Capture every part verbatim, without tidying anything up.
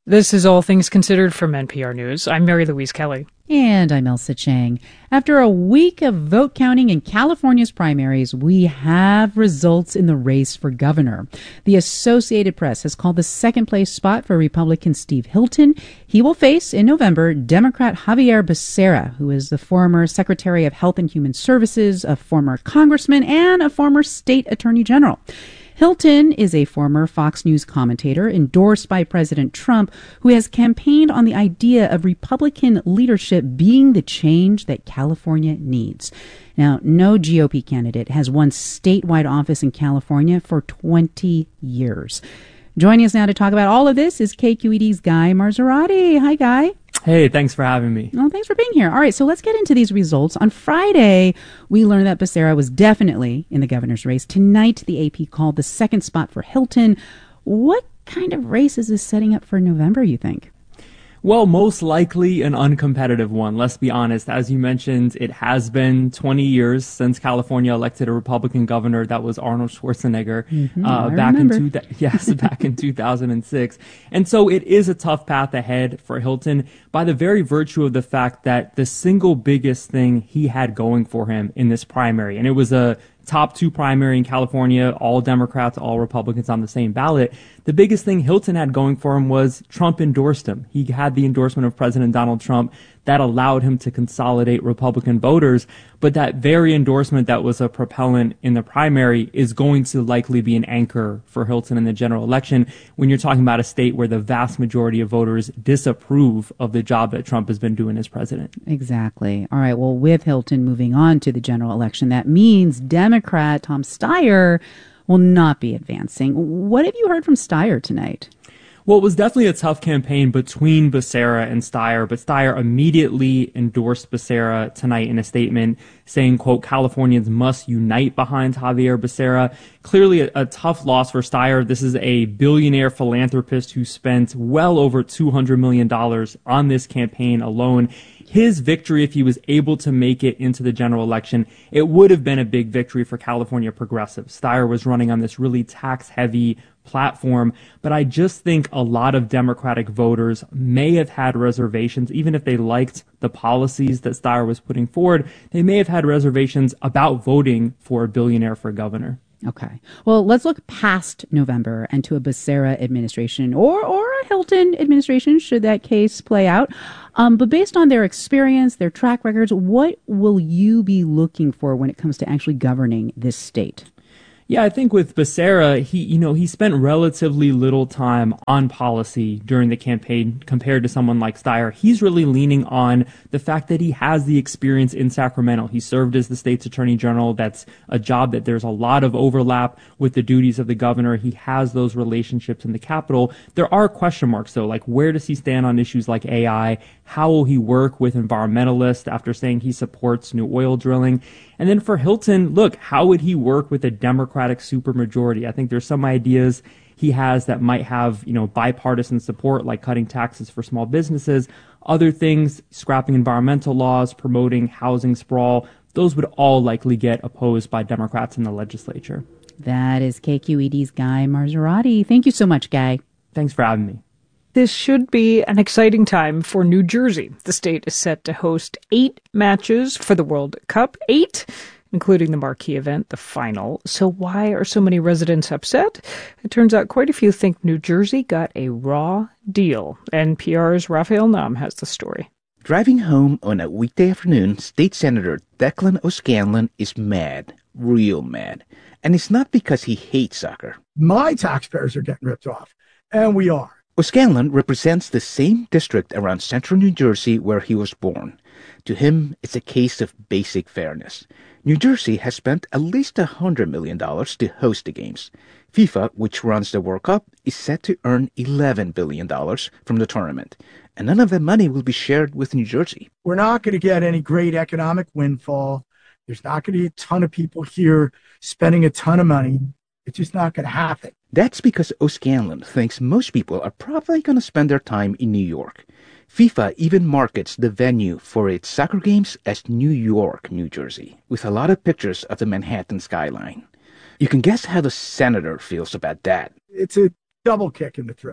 This is All Things Considered from N P R News. I'm Mary Louise Kelly. And I'm Elsa Chang. After a week of vote counting in California's primaries, we have results in the race for governor. The Associated Press has called the second place spot for Republican Steve Hilton. He will face, in November, Democrat Xavier Becerra, who is the former Secretary of Health and Human Services, a former congressman, and a former state attorney general. Hilton is a former Fox News commentator endorsed by President Trump, who has campaigned on the idea of Republican leadership being the change that California needs. Now, no G O P candidate has won statewide office in California for twenty years. Joining us now to talk about all of this is K Q E D's Guy Marzorati. Hi, Guy. Hey, thanks for having me. Well, thanks for being here. All right, so let's get into these results. On Friday, we learned that Becerra was definitely in the governor's race. Tonight, the A P called the second spot for Hilton. What kind of race is this setting up for November, you think? Well, most likely an uncompetitive one. Let's be honest. As you mentioned, it has been twenty years since California elected a Republican governor. That was Arnold Schwarzenegger Mm-hmm, uh, I back remember. in two, yes, back in two thousand six. And so it is a tough path ahead for Hilton by the very virtue of the fact that the single biggest thing he had going for him in this primary, and it was a top two primary in California, all Democrats, all Republicans on the same ballot. The biggest thing Hilton had going for him was Trump endorsed him. He had the endorsement of President Donald Trump that allowed him to consolidate Republican voters. But that very endorsement that was a propellant in the primary is going to likely be an anchor for Hilton in the general election when you're talking about a state where the vast majority of voters disapprove of the job that Trump has been doing as president. Exactly. All right, well, with Hilton moving on to the general election, that means Democrat Tom Steyer will not be advancing. What have you heard from Steyer tonight? Well, it was definitely a tough campaign between Becerra and Steyer, but Steyer immediately endorsed Becerra tonight in a statement saying, quote, Californians must unite behind Xavier Becerra. Clearly a, a tough loss for Steyer. This is a billionaire philanthropist who spent well over two hundred million dollars on this campaign alone. His victory, if he was able to make it into the general election, it would have been a big victory for California progressives. Steyer was running on this really tax-heavy platform, but I just think a lot of Democratic voters may have had reservations, even if they liked the policies that Steyer was putting forward, they may have had reservations about voting for a billionaire for governor. Okay. Well, let's look past November and to a Becerra administration or, or a Hilton administration, should that case play out. Um, but based on their experience, their track records, what will you be looking for when it comes to actually governing this state? Yeah, I think with Becerra, he, you know, he spent relatively little time on policy during the campaign compared to someone like Steyer. He's really leaning on the fact that he has the experience in Sacramento. He served as the state's attorney general. That's a job that there's a lot of overlap with the duties of the governor. He has those relationships in the Capitol. There are question marks, though, like where does he stand on issues like A I? How will he work with environmentalists after saying he supports new oil drilling? And then for Hilton, look, how would he work with a Democratic supermajority? I think there's some ideas he has that might have, you know, bipartisan support, like cutting taxes for small businesses. Other things, scrapping environmental laws, promoting housing sprawl, those would all likely get opposed by Democrats in the legislature. That is K Q E D's Guy Marzorati. Thank you so much, Guy. Thanks for having me. This should be an exciting time for New Jersey. The state is set to host eight matches for the World Cup. Eight, including the marquee event, the final. So why are so many residents upset? It turns out quite a few think New Jersey got a raw deal. N P R's Raphael Nam has the story. Driving home on a weekday afternoon, State Senator Declan O'Scanlan is mad, real mad. And it's not because he hates soccer. My taxpayers are getting ripped off, and we are. O'Scanlan represents the same district around central New Jersey where he was born. To him, it's a case of basic fairness. New Jersey has spent at least one hundred million dollars to host the games. FIFA, which runs the World Cup, is set to earn eleven billion dollars from the tournament. And none of that money will be shared with New Jersey. We're not going to get any great economic windfall. There's not going to be a ton of people here spending a ton of money. It's just not going to happen. That's because O'Scanlan thinks most people are probably going to spend their time in New York. FIFA even markets the venue for its soccer games as New York, New Jersey, with a lot of pictures of the Manhattan skyline. You can guess how the senator feels about that. It's a double kick in the throat.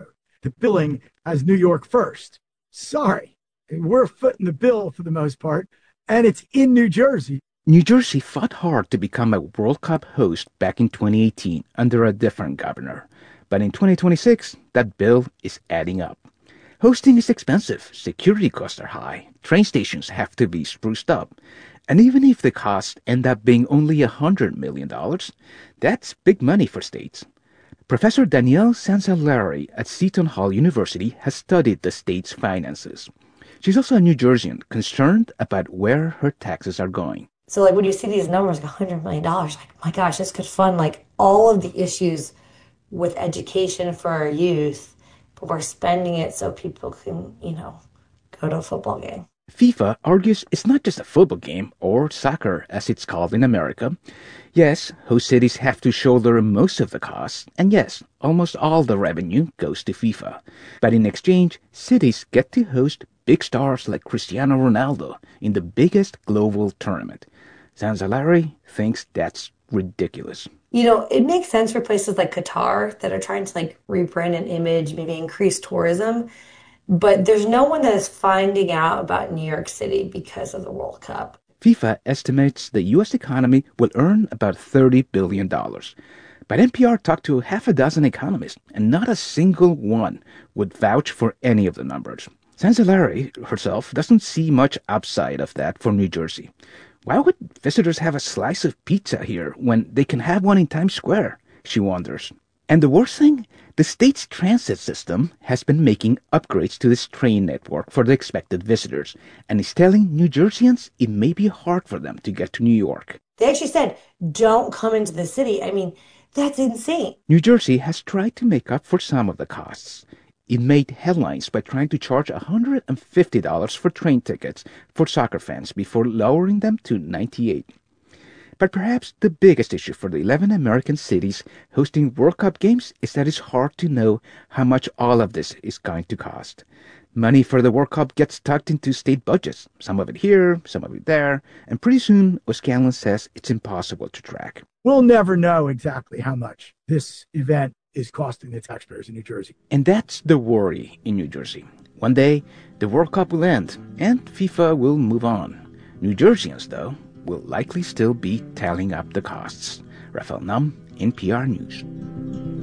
the billing as New York first. Sorry, we're footing the bill for the most part, and it's in New Jersey. New Jersey fought hard to become a World Cup host back in twenty eighteen under a different governor. But in twenty twenty-six, that bill is adding up. Hosting is expensive, security costs are high, train stations have to be spruced up. And even if the costs end up being only one hundred million dollars, that's big money for states. Professor Danielle Sanzalari at Seton Hall University has studied the state's finances. She's also a New Jerseyan concerned about where her taxes are going. So like when you see these numbers, like one hundred million dollars, like, my gosh, this could fund like all of the issues with education for our youth, but we're spending it so people can, you know, go to a football game. FIFA argues it's not just a football game, or soccer as it's called in America. Yes, host cities have to shoulder most of the costs, and yes, almost all the revenue goes to FIFA. But in exchange, cities get to host big stars like Cristiano Ronaldo in the biggest global tournament. Sanzalari thinks that's ridiculous. You know, it makes sense for places like Qatar that are trying to like rebrand an image, maybe increase tourism. But there's no one that is finding out about New York City because of the World Cup. FIFA estimates the U S economy will earn about thirty billion dollars. But N P R talked to half a dozen economists, and not a single one would vouch for any of the numbers. Sanzalari herself doesn't see much upside of that for New Jersey. Why would visitors have a slice of pizza here when they can have one in Times Square? She wonders. And the worst thing? The state's transit system has been making upgrades to this train network for the expected visitors, and is telling New Jerseyans it may be hard for them to get to New York. They actually said, don't come into the city. I mean, that's insane. New Jersey has tried to make up for some of the costs. It made headlines by trying to charge one hundred fifty dollars for train tickets for soccer fans before lowering them to ninety-eight dollars. But perhaps the biggest issue for the eleven American cities hosting World Cup games is that it's hard to know how much all of this is going to cost. Money for the World Cup gets tucked into state budgets, some of it here, some of it there, and pretty soon, O'Scanlan says it's impossible to track. We'll never know exactly how much this event is costing the taxpayers in New Jersey. And that's the worry in New Jersey. One day, the World Cup will end, and FIFA will move on. New Jerseyans, though, will likely still be tallying up the costs. Rafael Nam, N P R News.